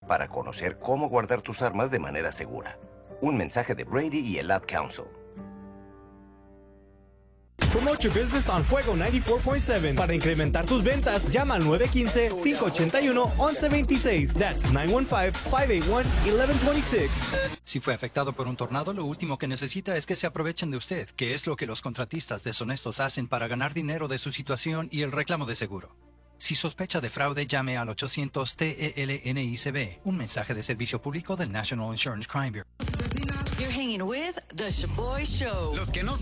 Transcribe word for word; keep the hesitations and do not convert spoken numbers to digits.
para conocer cómo guardar tus armas de manera segura. Un mensaje de Brady y el Ad Council. Promote your business on Fuego noventa y cuatro punto siete. Para incrementar tus ventas, llama al nueve uno cinco, cinco ocho uno, once veintiséis. That's nueve uno cinco, cinco ocho uno, once veintiséis. Si fue afectado por un tornado, lo último que necesita es que se aprovechen de usted, que es lo que los contratistas deshonestos hacen para ganar dinero de su situación y el reclamo de seguro. Si sospecha de fraude, llame al ochocientos T E L N I C B, un mensaje de servicio público del National Insurance Crime Bureau. You're hanging with The Shaboy Show. Los que no